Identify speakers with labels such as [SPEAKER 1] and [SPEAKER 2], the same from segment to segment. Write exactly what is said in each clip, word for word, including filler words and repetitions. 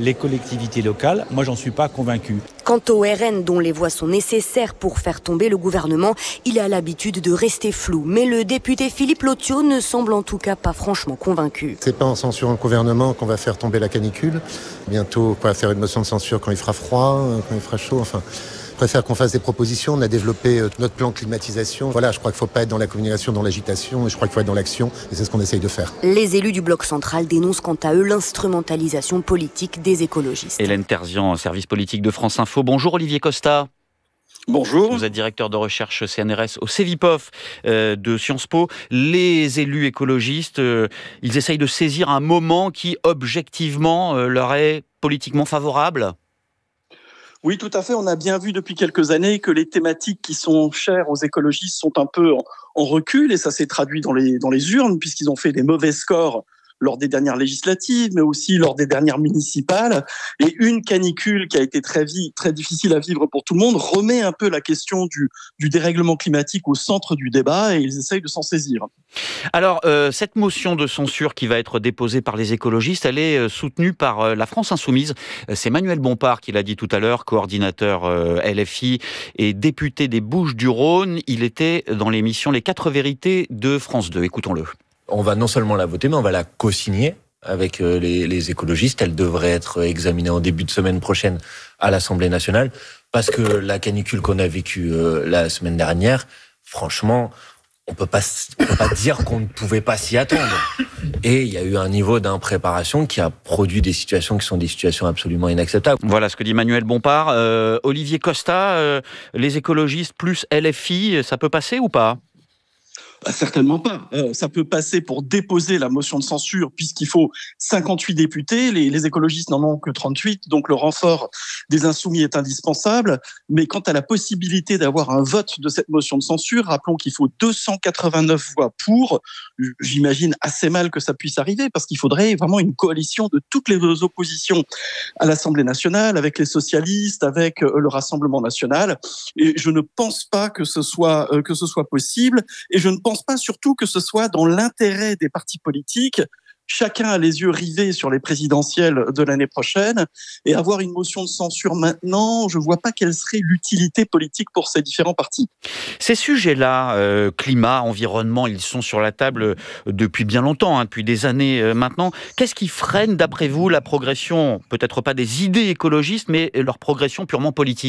[SPEAKER 1] les collectivités locales. Moi, j'en suis pas convaincu.
[SPEAKER 2] Quant au R N, dont les voix sont nécessaires pour faire tomber le gouvernement, il a l'habitude de rester flou. Mais le député Philippe Lotio ne semble en tout cas pas franchement convaincu.
[SPEAKER 3] C'est pas en censurant le gouvernement qu'on va faire tomber la canicule. Bientôt, on va faire une motion de censure quand il fera froid, quand il fera chaud, enfin... Je préfère qu'on fasse des propositions. On a développé notre plan climatisation. Voilà, je crois qu'il ne faut pas être dans la communication, dans l'agitation, et je crois qu'il faut être dans l'action, et c'est ce qu'on essaye de faire.
[SPEAKER 2] Les élus du bloc central dénoncent quant à eux l'instrumentalisation politique des écologistes.
[SPEAKER 4] Hélène Terzian, service politique de France Info. Bonjour Olivier Costa.
[SPEAKER 5] Bonjour.
[SPEAKER 4] Vous êtes directeur de recherche C N R S au Cevipof euh, de Sciences Po. Les élus écologistes, euh, ils essayent de saisir un moment qui, objectivement, euh, leur est politiquement favorable.
[SPEAKER 5] Oui, tout à fait. On a bien vu depuis quelques années que les thématiques qui sont chères aux écologistes sont un peu en, en recul, et ça s'est traduit dans les, dans les urnes, puisqu'ils ont fait des mauvais scores lors des dernières législatives, mais aussi lors des dernières municipales. Et une canicule qui a été très, vi- très difficile à vivre pour tout le monde remet un peu la question du, du dérèglement climatique au centre du débat, et ils essayent de s'en saisir.
[SPEAKER 4] Alors, euh, cette motion de censure qui va être déposée par les écologistes, elle est euh, soutenue par euh, la France Insoumise. Euh, c'est Manuel Bompard qui l'a dit tout à l'heure, coordinateur euh, L F I et député des Bouches-du-Rhône. Il était dans l'émission Les Quatre Vérités de France deux. Écoutons-le.
[SPEAKER 6] On va non seulement la voter, mais on va la co-signer avec les, les écologistes. Elle devrait être examinée en début de semaine prochaine à l'Assemblée nationale, parce que la canicule qu'on a vécue euh, la semaine dernière, franchement, on peut pas, on peut pas dire qu'on ne pouvait pas s'y attendre. Et il y a eu un niveau d'impréparation qui a produit des situations qui sont des situations absolument inacceptables.
[SPEAKER 4] Voilà ce que dit Manuel Bompard. Euh, Olivier Costa, euh, les écologistes plus L F I, ça peut passer ou pas ?
[SPEAKER 5] Bah, certainement pas. Euh, ça peut passer pour déposer la motion de censure, puisqu'il faut cinquante-huit députés. Les, les écologistes n'en ont que trente-huit, donc le renfort des insoumis est indispensable. Mais quant à la possibilité d'avoir un vote de cette motion de censure, rappelons qu'il faut deux cent quatre-vingt-neuf voix pour. J'imagine assez mal que ça puisse arriver, parce qu'il faudrait vraiment une coalition de toutes les oppositions à l'Assemblée nationale, avec les socialistes, avec le Rassemblement national. Et je ne pense pas que ce soit, que ce soit possible. Et je ne pense Je ne pense pas surtout que ce soit dans l'intérêt des partis politiques. Chacun a les yeux rivés sur les présidentielles de l'année prochaine, et avoir une motion de censure maintenant, je ne vois pas quelle serait l'utilité politique pour ces différents partis.
[SPEAKER 4] Ces sujets-là, euh, climat, environnement, ils sont sur la table depuis bien longtemps, hein, depuis des années euh, maintenant. Qu'est-ce qui freine, d'après vous, la progression, peut-être pas des idées écologistes, mais leur progression purement politique ?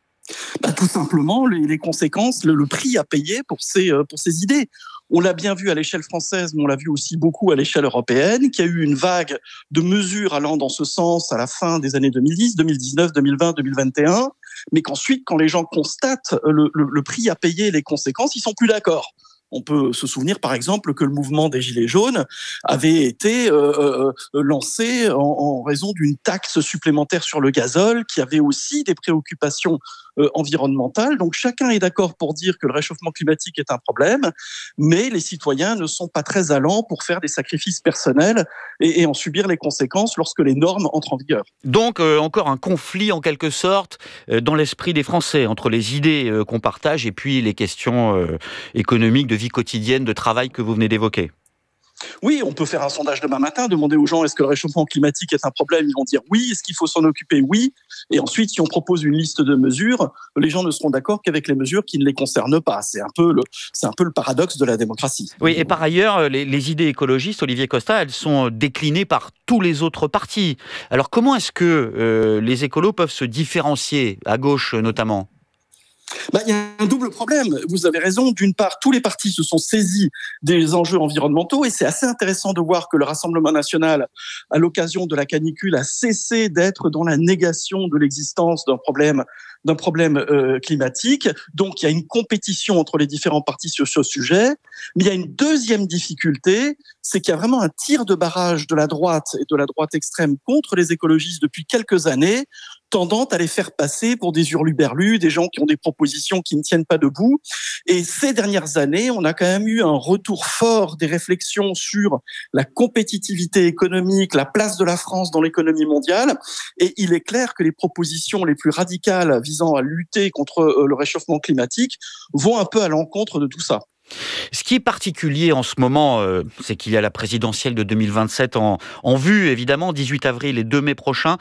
[SPEAKER 5] Bah, tout simplement, les, les conséquences, le, le prix à payer pour ces, euh, pour ces idées. On l'a bien vu à l'échelle française, mais on l'a vu aussi beaucoup à l'échelle européenne, qu'il y a eu une vague de mesures allant dans ce sens à la fin des années deux mille dix, deux mille dix-neuf, deux mille vingt, deux mille vingt et un, mais qu'ensuite, quand les gens constatent le, le, le prix à payer, les conséquences, ils sont plus d'accord. On peut se souvenir, par exemple, que le mouvement des Gilets jaunes avait été euh, euh, lancé en, en raison d'une taxe supplémentaire sur le gazole, qui avait aussi des préoccupations euh, environnementales. Donc, chacun est d'accord pour dire que le réchauffement climatique est un problème, mais les citoyens ne sont pas très allants pour faire des sacrifices personnels et, et en subir les conséquences lorsque les normes entrent en vigueur.
[SPEAKER 4] Donc, euh, encore un conflit, en quelque sorte, euh, dans l'esprit des Français, entre les idées euh, qu'on partage et puis les questions euh, économiques de vie quotidienne, de travail que vous venez d'évoquer.
[SPEAKER 5] Oui, on peut faire un sondage demain matin, demander aux gens est-ce que le réchauffement climatique est un problème, ils vont dire oui, est-ce qu'il faut s'en occuper, oui, et ensuite si on propose une liste de mesures, les gens ne seront d'accord qu'avec les mesures qui ne les concernent pas. C'est un peu le, c'est un peu le paradoxe de la démocratie.
[SPEAKER 4] Oui, et par ailleurs, les, les idées écologistes, Olivier Costa, elles sont déclinées par tous les autres partis. Alors comment est-ce que euh, les écolos peuvent se différencier, à gauche notamment ?
[SPEAKER 5] Bah, il y a un double problème. Vous avez raison. D'une part, tous les partis se sont saisis des enjeux environnementaux, et c'est assez intéressant de voir que le Rassemblement national, à l'occasion de la canicule, a cessé d'être dans la négation de l'existence d'un problème, d'un problème euh, climatique. Donc, il y a une compétition entre les différents partis sur ce sujet. Mais il y a une deuxième difficulté, c'est qu'il y a vraiment un tir de barrage de la droite et de la droite extrême contre les écologistes depuis quelques années, tendant à les faire passer pour des hurluberlus, des gens qui ont des propositions qui ne tiennent pas debout. Et ces dernières années, on a quand même eu un retour fort des réflexions sur la compétitivité économique, la place de la France dans l'économie mondiale. Et il est clair que les propositions les plus radicales visant à lutter contre le réchauffement climatique vont un peu à l'encontre de tout ça.
[SPEAKER 4] Ce qui est particulier en ce moment, euh, c'est qu'il y a la présidentielle de deux mille vingt-sept en, en vue, évidemment, dix-huit avril et deux mai prochains.